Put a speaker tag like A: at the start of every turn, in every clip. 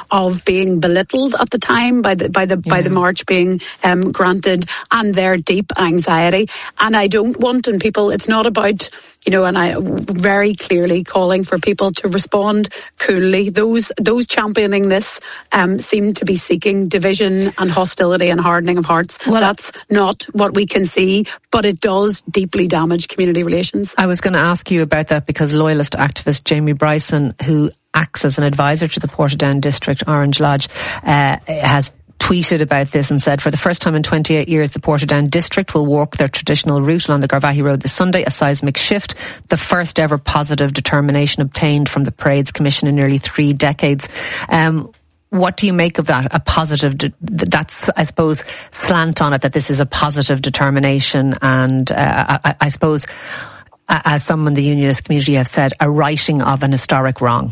A: of being belittled at the time by the march being granted, and their deep anxiety. And I don't want, and people, it's not about, and I very clearly calling for people to respond coolly. Those championing this seem to be seeking division and hostility and hardening of hearts. Well, that's not what we can see, but it does deeply damage community relations.
B: I was going to ask you about that because loyalist activist Jamie Bryson, who acts as an advisor to the Portadown District Orange Lodge, has tweeted about this and said, for the first time in 28 years, the Portadown District will walk their traditional route along the Garvaghey Road this Sunday, a seismic shift, the first ever positive determination obtained from the Parades Commission in nearly 3 decades. What do you make of that? A positive, that's, I suppose, slant on it, that this is a positive determination, and I suppose, as some in the unionist community have said, a righting of an historic wrong.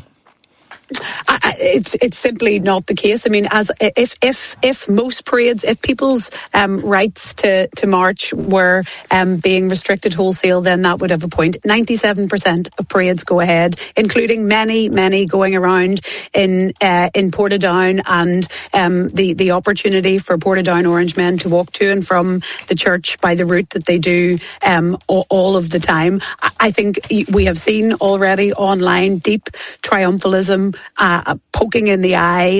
A: It's simply not the case. I mean, as if most parades, if people's rights to march were being restricted wholesale, then that would have a point. 97% of parades go ahead, including many going around in Portadown, and the opportunity for Portadown Orange men to walk to and from the church by the route that they do all of the time. I think we have seen already online deep triumphalism poking in the eye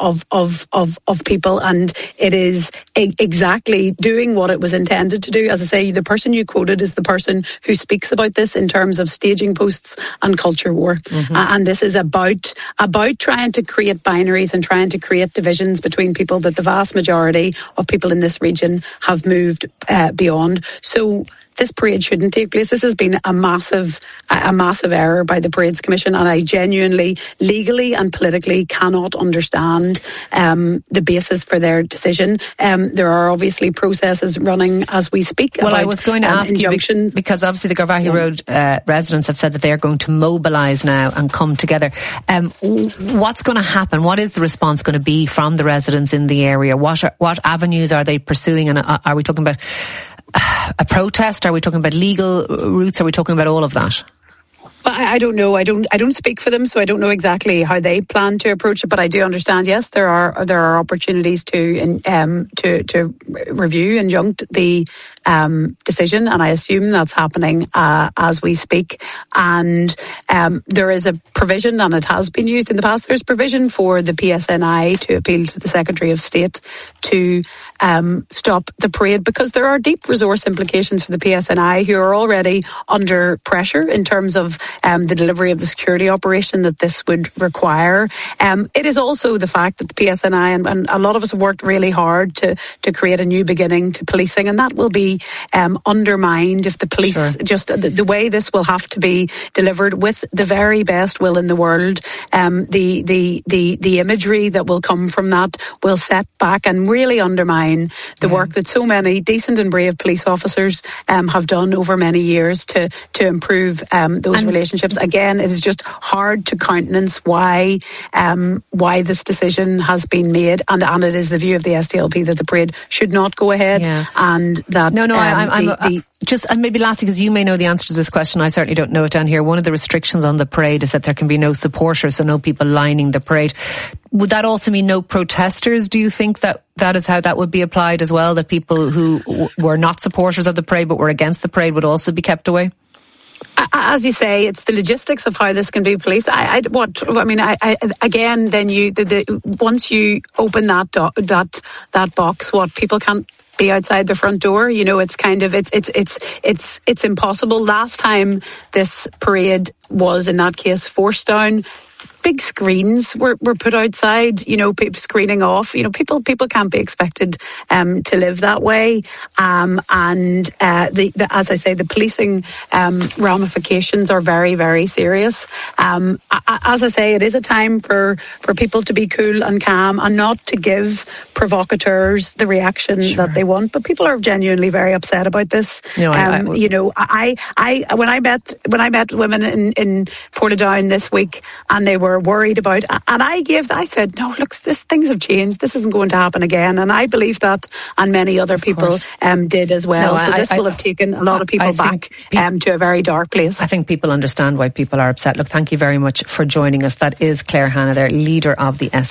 A: of people, and it is exactly doing what it was intended to do. As I say, the person you quoted is the person who speaks about this in terms of staging posts and culture war. And this is about trying to create binaries and trying to create divisions between people that the vast majority of people in this region have moved beyond. So this parade shouldn't take place. This has been a massive error by the Parades Commission, and I genuinely, legally and politically cannot understand the basis for their decision. There are obviously processes running as we speak.
B: Well, I was going to ask you, because obviously the Garvaghey Road residents have said that they are going to mobilise now and come together. What's going to happen? What is the response going to be from the residents in the area? What avenues are they pursuing? And are we talking about a protest? Are we talking about legal routes? Are we talking about all of that?
A: Well, I don't know. I don't speak for them, so I don't know exactly how they plan to approach it. But I do understand, yes, there are opportunities to review, injunct the decision, and I assume that's happening as we speak. And there is a provision, and it has been used in the past. There's provision for the PSNI to appeal to the Secretary of State to stop the parade, because there are deep resource implications for the PSNI, who are already under pressure in terms of the delivery of the security operation that this would require. It is also the fact that the PSNI, and a lot of us have worked really hard to create a new beginning to policing, and that will be undermined if the police, just the way this will have to be delivered with the very best will in the world. The imagery that will come from that will set back and really undermine the work that so many decent and brave police officers have done over many years to improve those relationships. Again, it is just hard to countenance why this decision has been made, and it is the view of the SDLP that the parade should not go ahead, and that
B: and maybe lastly, because you may know the answer to this question, I certainly don't know it down here. One of the restrictions on the parade is that there can be no supporters, so no people lining the parade. Would that also mean no protesters? Do you think that is how that would be applied as well? That people who were not supporters of the parade but were against the parade would also be kept away?
A: As you say, it's the logistics of how this can be policed. Once you open that box, what people can't be outside the front door. It's kind of it's impossible. Last time this parade was, in that case, forced down, big screens were put outside, people screening off. People can't be expected to live that way. As I say, the policing ramifications are very, very serious. As I say, it is a time for people to be cool and calm and not to give provocateurs the reaction that they want. But people are genuinely very upset about this. When I met women in Portadown this week, and they were worried about, and I said, no, look, things have changed. This isn't going to happen again. And I believe that, and many other people did as well. This will have taken a lot of people back to a very dark place.
B: I think people understand why people are upset. Look, thank you very much for joining us. That is Claire Hanna there, leader of the